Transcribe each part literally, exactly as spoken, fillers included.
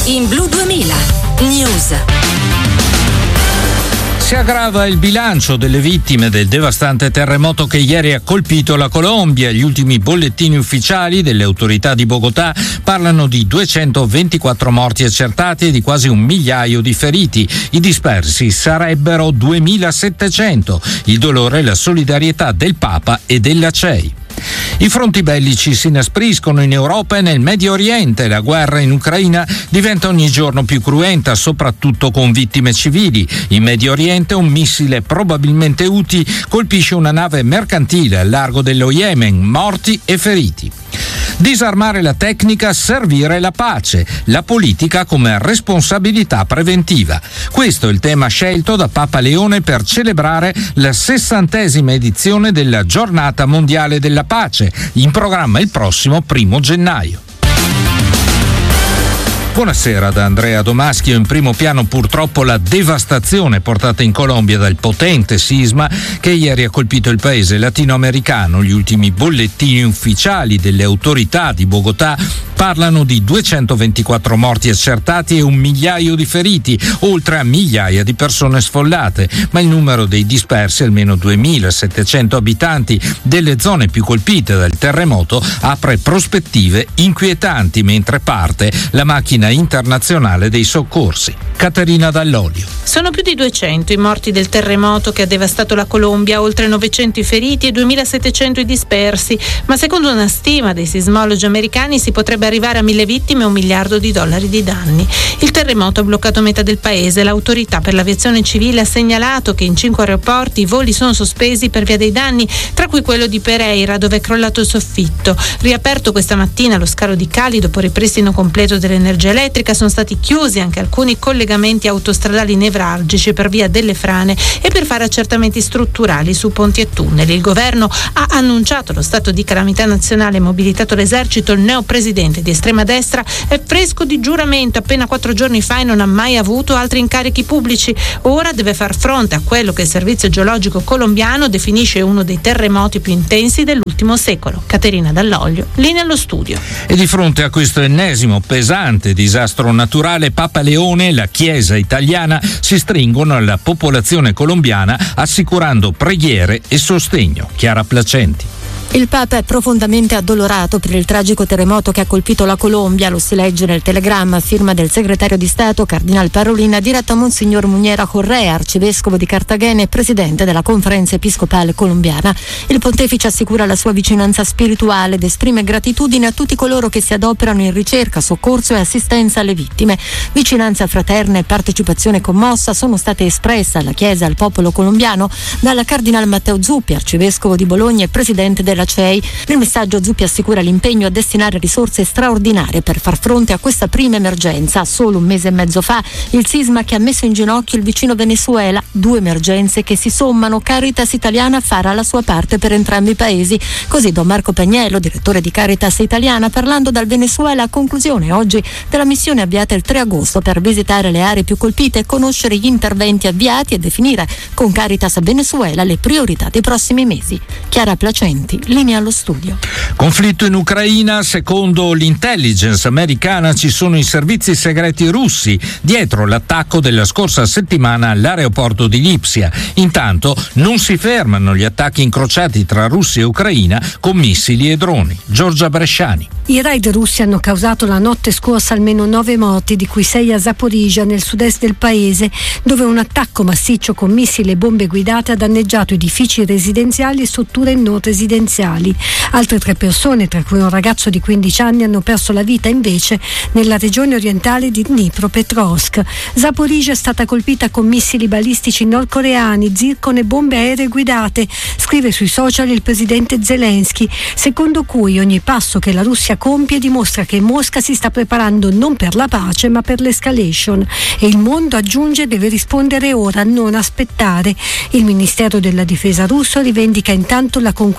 in Blu duemila News. Si aggrava il bilancio delle vittime del devastante terremoto che ieri ha colpito la Colombia. Gli ultimi bollettini ufficiali delle autorità di Bogotà parlano di duecentoventiquattro morti accertati e di quasi un migliaio di feriti. I dispersi sarebbero duemilasettecento. Il dolore e la solidarietà del Papa e della C E I. I fronti bellici si inaspriscono in Europa e nel Medio Oriente. La guerra in Ucraina diventa ogni giorno più cruenta, soprattutto con vittime civili. In Medio Oriente un missile, probabilmente Houthi, colpisce una nave mercantile al largo dello Yemen, morti e feriti. Disarmare la tecnica, servire la pace, la politica come responsabilità preventiva. Questo è il tema scelto da Papa Leone per celebrare la sessantesima edizione della Giornata Mondiale della Pace, in programma il prossimo primo gennaio. Buonasera da Andrea Domaschio. In primo piano purtroppo la devastazione portata in Colombia dal potente sisma che ieri ha colpito il paese latinoamericano. Gli ultimi bollettini ufficiali delle autorità di Bogotà parlano di duecentoventiquattro morti accertati e un migliaio di feriti, oltre a migliaia di persone sfollate, ma il numero dei dispersi, almeno duemilasettecento abitanti delle zone più colpite dal terremoto, apre prospettive inquietanti mentre parte la macchina internazionale dei soccorsi. Caterina Dall'Olio. Sono più di duecento i morti del terremoto che ha devastato la Colombia, oltre novecento i feriti e duemilasettecento i dispersi, ma secondo una stima dei sismologi americani si potrebbe arrivare a mille vittime e un miliardo di dollari di danni. Il terremoto ha bloccato metà del paese. L'autorità per l'aviazione civile ha segnalato che in cinque aeroporti i voli sono sospesi per via dei danni, tra cui quello di Pereira, dove è crollato il soffitto. Riaperto questa mattina lo scalo di Cali dopo ripristino completo dell'energia elettrica, sono stati chiusi anche alcuni collegamenti autostradali nevralgici per via delle frane e per fare accertamenti strutturali su ponti e tunnel. Il governo ha annunciato lo stato di calamità nazionale e mobilitato l'esercito. Il neopresidente di estrema destra è fresco di giuramento, appena quattro giorni fa, e non ha mai avuto altri incarichi pubblici. Ora deve far fronte a quello che il servizio geologico colombiano definisce uno dei terremoti più intensi dell'ultimo secolo. Caterina Dall'Olio, linea allo studio. E di fronte a questo ennesimo pesante disastro naturale, Papa Leone e la Chiesa italiana si stringono alla popolazione colombiana assicurando preghiere e sostegno. Chiara Placenti. Il Papa è profondamente addolorato per il tragico terremoto che ha colpito la Colombia, lo si legge nel telegramma a firma del segretario di Stato Cardinal Parolin, diretto a Monsignor Muñera Correa, arcivescovo di Cartagena e presidente della Conferenza Episcopale Colombiana. Il pontefice assicura la sua vicinanza spirituale ed esprime gratitudine a tutti coloro che si adoperano in ricerca, soccorso e assistenza alle vittime. Vicinanza fraterna e partecipazione commossa sono state espresse alla Chiesa e al popolo colombiano dalla Cardinal Matteo Zuppi, arcivescovo di Bologna e presidente della C E I. Nel messaggio Zuppi assicura l'impegno a destinare risorse straordinarie per far fronte a questa prima emergenza. Solo un mese e mezzo fa il sisma che ha messo in ginocchio il vicino Venezuela, due emergenze che si sommano. Caritas Italiana farà la sua parte per entrambi i paesi. Così Don Marco Pagnello, direttore di Caritas Italiana, parlando dal Venezuela a conclusione oggi della missione avviata il tre agosto per visitare le aree più colpite, conoscere gli interventi avviati e definire con Caritas Venezuela le priorità dei prossimi mesi. Chiara Placenti, linea allo studio. Conflitto in Ucraina. Secondo l'intelligence americana ci sono i servizi segreti russi dietro l'attacco della scorsa settimana all'aeroporto di Lipsia. Intanto non si fermano gli attacchi incrociati tra Russia e Ucraina con missili e droni. Giorgia Bresciani. I raid russi hanno causato la notte scorsa almeno nove morti, di cui sei a Zaporizhzhia, nel sud-est del paese, dove un attacco massiccio con missili e bombe guidate ha danneggiato edifici residenziali e strutture non residenziali. Altre tre persone, tra cui un ragazzo di quindici anni, hanno perso la vita invece nella regione orientale di Dnipropetrovsk. Zaporizhzhia è stata colpita con missili balistici nordcoreani, zircon e bombe aeree guidate, scrive sui social il presidente Zelensky, secondo cui ogni passo che la Russia compie dimostra che Mosca si sta preparando non per la pace ma per l'escalation, e il mondo, aggiunge, deve rispondere ora, non aspettare. Il Ministero della Difesa russo rivendica intanto la conquista di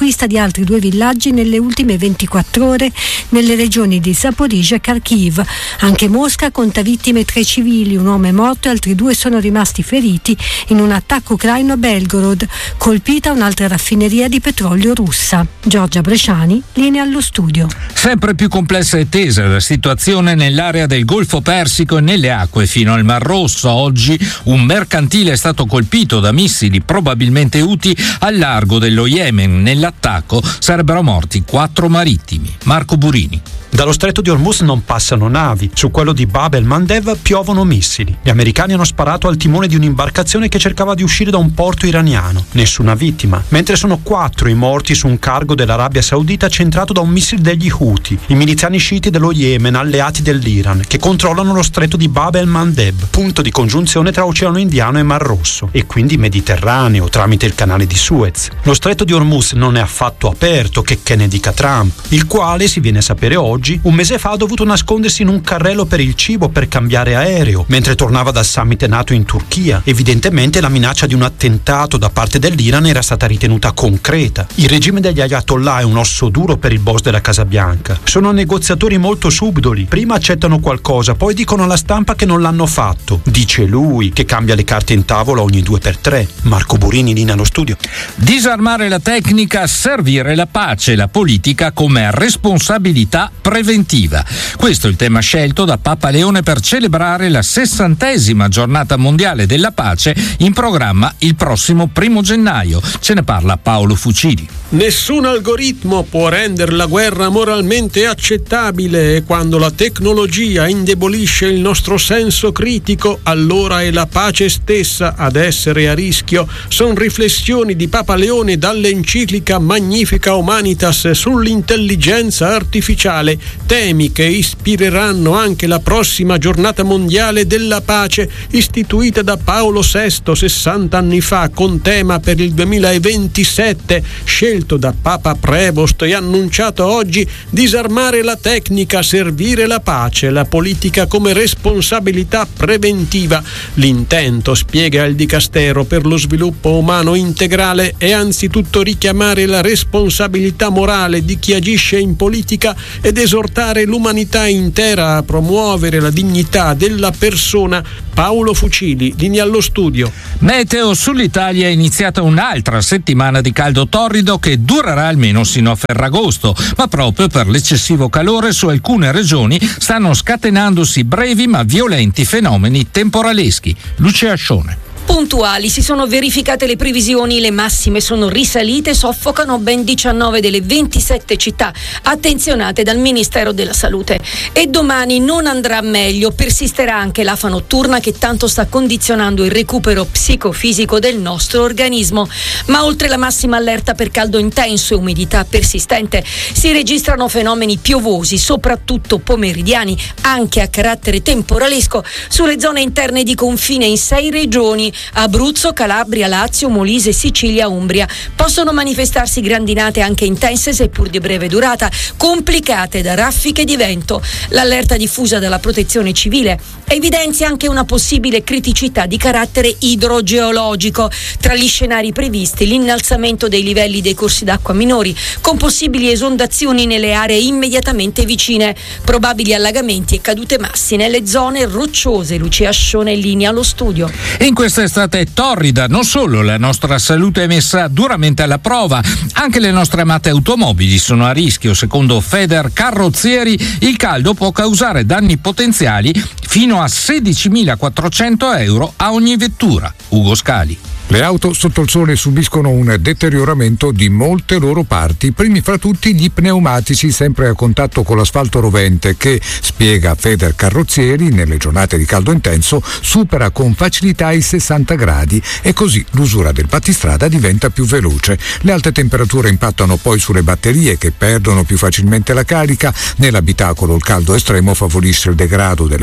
altri due villaggi nelle ultime ventiquattro ore nelle regioni di Zaporizhzhia e Kharkiv. Anche Mosca conta vittime tra i civili, un uomo è morto e altri due sono rimasti feriti in un attacco ucraino a Belgorod, colpita un'altra raffineria di petrolio russa. Giorgia Bresciani, linea allo studio. Sempre più complessa e tesa la situazione nell'area del Golfo Persico e nelle acque fino al Mar Rosso. Oggi un mercantile è stato colpito da missili probabilmente Houthi al largo dello Yemen. Nell'attacco sarebbero morti quattro marittimi. Marco Burini. Dallo stretto di Hormuz non passano navi, su quello di Bab el-Mandeb piovono missili. Gli americani hanno sparato al timone di un'imbarcazione che cercava di uscire da un porto iraniano. Nessuna vittima, mentre sono quattro i morti su un cargo dell'Arabia Saudita centrato da un missile degli Houthi, i miliziani sciiti dello Yemen alleati dell'Iran, che controllano lo stretto di Bab el-Mandeb, punto di congiunzione tra Oceano Indiano e Mar Rosso, e quindi Mediterraneo tramite il canale di Suez. Lo stretto di Hormuz non è affatto aperto, che che ne dica Trump, il quale, si viene a sapere oggi, un mese fa ha dovuto nascondersi in un carrello per il cibo per cambiare aereo, mentre tornava dal summit NATO in Turchia. Evidentemente la minaccia di un attentato da parte dell'Iran era stata ritenuta concreta. Il regime degli Ayatollah è un osso duro per il boss della Casa Bianca. Sono negoziatori molto subdoli. Prima accettano qualcosa, poi dicono alla stampa che non l'hanno fatto. Dice lui, che cambia le carte in tavola ogni due per tre. Marco Burini, linea allo studio. Disarmare la tecnica, servire la pace, la politica come responsabilità preventiva. Questo è il tema scelto da Papa Leone per celebrare la sessantesima giornata mondiale della pace, in programma il prossimo primo gennaio. Ce ne parla Paolo Fucili. Nessun algoritmo può rendere la guerra moralmente accettabile e quando la tecnologia indebolisce il nostro senso critico, allora è la pace stessa ad essere a rischio. Sono riflessioni di Papa Leone dall'enciclica Magnifica Humanitas sull'intelligenza artificiale, temi che ispireranno anche la prossima giornata mondiale della pace, istituita da Paolo sesto sessanta anni fa con tema per il duemilaventisette, scelto da Papa Prevost e annunciato oggi: disarmare la tecnica, servire la pace, la politica come responsabilità preventiva. L'intento, spiega il Dicastero per lo sviluppo umano integrale, è anzitutto richiamare la responsabilità morale di chi agisce in politica ed esortare l'umanità intera a promuovere la dignità della persona. Paolo Fucili, linea allo studio. Meteo: sull'Italia è iniziata un'altra settimana di caldo torrido che durerà almeno sino a Ferragosto, ma proprio per l'eccessivo calore su alcune regioni stanno scatenandosi brevi ma violenti fenomeni temporaleschi. Lucia Ascione. Puntuali si sono verificate le previsioni, le massime sono risalite, soffocano ben diciannove delle ventisette città attenzionate dal Ministero della Salute. E domani non andrà meglio, persisterà anche l'afa notturna che tanto sta condizionando il recupero psicofisico del nostro organismo. Ma oltre la massima allerta per caldo intenso e umidità persistente, si registrano fenomeni piovosi, soprattutto pomeridiani, anche a carattere temporalesco, sulle zone interne di confine in sei regioni: Abruzzo, Calabria, Lazio, Molise, Sicilia, Umbria. Possono manifestarsi grandinate anche intense, seppur di breve durata, complicate da raffiche di vento. L'allerta diffusa dalla Protezione Civile evidenzia anche una possibile criticità di carattere idrogeologico. Tra gli scenari previsti, l'innalzamento dei livelli dei corsi d'acqua minori, con possibili esondazioni nelle aree immediatamente vicine, probabili allagamenti e cadute massi nelle zone rocciose. Lucia Ascione, in linea allo studio. In questa estate torrida non solo la nostra salute è messa duramente alla prova, anche le nostre amate automobili sono a rischio. Secondo Feder Carrozzieri il caldo può causare danni potenziali fino a sedicimilaquattrocento euro a ogni vettura. Ugo Scali. Le auto sotto il sole subiscono un deterioramento di molte loro parti, primi fra tutti gli pneumatici, sempre a contatto con l'asfalto rovente che, spiega Feder Carrozzieri, nelle giornate di caldo intenso supera con facilità i sessanta gradi e così l'usura del battistrada diventa più veloce. Le alte temperature impattano poi sulle batterie che perdono più facilmente la carica. Nell'abitacolo il caldo estremo favorisce il degrado delle plastiche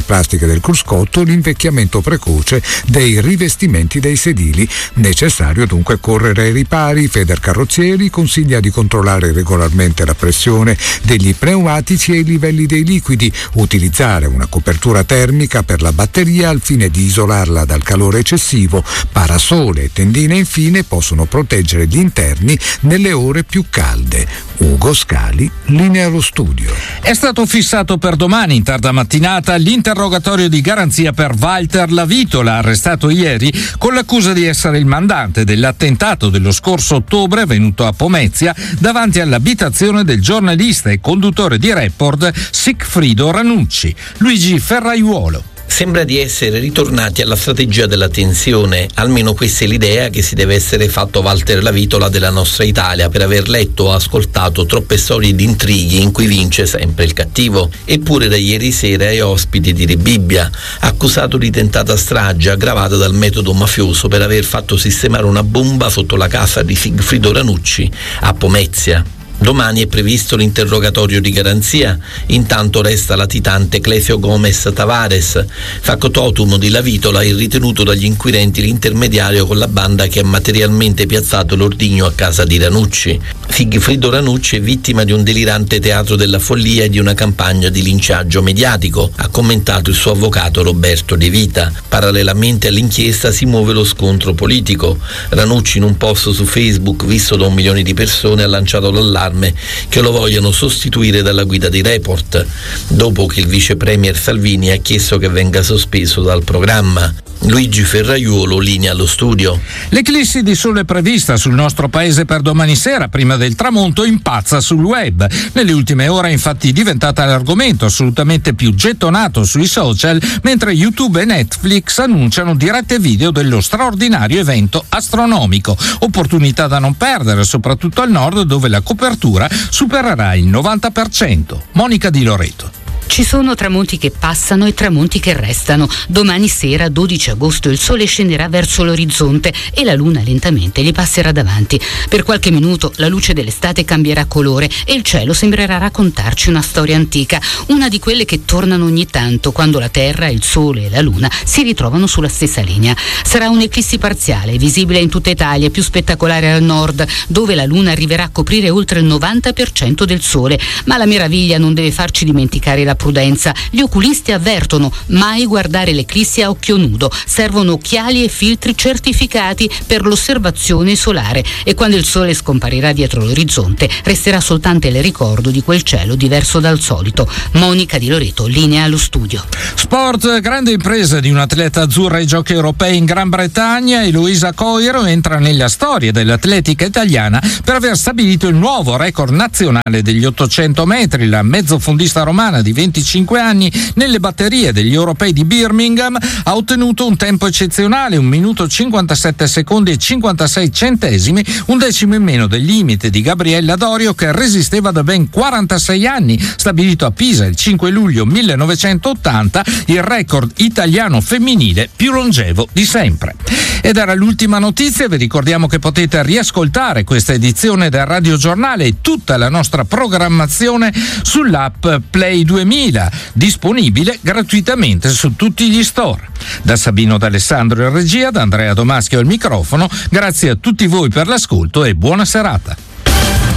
caratteristiche del cruscotto l'invecchiamento precoce dei rivestimenti dei sedili. Necessario dunque correre ai ripari. Federcarrozzieri consiglia di controllare regolarmente la pressione degli pneumatici e i livelli dei liquidi, utilizzare una copertura termica per la batteria al fine di isolarla dal calore eccessivo. Parasole e tendine infine possono proteggere gli interni nelle ore più calde. Ugo Scali, linea allo studio. È stato fissato per domani in tarda mattinata l'interrogatorio di garanzia per Walter Lavitola, arrestato ieri con l'accusa di essere il mandante dell'attentato dello scorso ottobre avvenuto a Pomezia davanti all'abitazione del giornalista e conduttore di Report Sigfrido Ranucci. Luigi Ferraiuolo. Sembra di essere ritornati alla strategia della tensione, almeno questa è l'idea che si deve essere fatto Walter Lavitola della nostra Italia per aver letto o ascoltato troppe storie di intrighi in cui vince sempre il cattivo. Eppure da ieri sera è ospite di Re Bibbia, accusato di tentata strage aggravata dal metodo mafioso per aver fatto sistemare una bomba sotto la casa di Sigfrido Ranucci a Pomezia. Domani è previsto l'interrogatorio di garanzia, intanto resta latitante Clesio Gomez Tavares, factotum di Lavitola e ritenuto dagli inquirenti l'intermediario con la banda che ha materialmente piazzato l'ordigno a casa di Ranucci. Sigfrido Ranucci è vittima di un delirante teatro della follia e di una campagna di linciaggio mediatico, ha commentato il suo avvocato Roberto De Vita. Parallelamente all'inchiesta si muove lo scontro politico. Ranucci in un post su Facebook visto da un milione di persone ha lanciato l'allarme che lo vogliano sostituire dalla guida di Report, dopo che il vice premier Salvini ha chiesto che venga sospeso dal programma. Luigi Ferraiuolo, linea allo studio. L'eclissi di sole prevista sul nostro paese per domani sera, prima del tramonto, impazza sul web. Nelle ultime ore è infatti diventata l'argomento assolutamente più gettonato sui social, mentre YouTube e Netflix annunciano dirette video dello straordinario evento astronomico. Opportunità da non perdere, soprattutto al nord, dove la copertura supererà il novanta per cento. Monica Di Loreto. Ci sono tramonti che passano e tramonti che restano. Domani sera, dodici agosto, il sole scenderà verso l'orizzonte e la luna lentamente gli passerà davanti. Per qualche minuto la luce dell'estate cambierà colore e il cielo sembrerà raccontarci una storia antica, una di quelle che tornano ogni tanto quando la Terra, il Sole e la Luna si ritrovano sulla stessa linea. Sarà un'eclissi parziale, visibile in tutta Italia, più spettacolare al nord, dove la Luna arriverà a coprire oltre il novanta per cento del Sole. Ma la meraviglia non deve farci dimenticare la prudenza. Gli oculisti avvertono: mai guardare l'eclissi a occhio nudo, servono occhiali e filtri certificati per l'osservazione solare, e quando il sole scomparirà dietro l'orizzonte resterà soltanto il ricordo di quel cielo diverso dal solito. Monica Di Loreto, linea allo studio. Sport, grande impresa di un'atleta azzurra ai giochi europei in Gran Bretagna. Eloisa Coiro entra nella storia dell'atletica italiana per aver stabilito il nuovo record nazionale degli ottocento metri. La mezzofondista romana di venticinque anni nelle batterie degli europei di Birmingham ha ottenuto un tempo eccezionale, un minuto cinquantasette secondi e cinquantasei centesimi, un decimo in meno del limite di Gabriella Dorio, che resisteva da ben quarantasei anni, stabilito a Pisa il cinque luglio millenovecentottanta, il record italiano femminile più longevo di sempre. Ed era l'ultima notizia. Vi ricordiamo che potete riascoltare questa edizione del Radio Giornale e tutta la nostra programmazione sull'app Play duemila, disponibile gratuitamente su tutti gli store. Da Sabino D'Alessandro in regia, da Andrea Domaschio al microfono, grazie a tutti voi per l'ascolto e buona serata.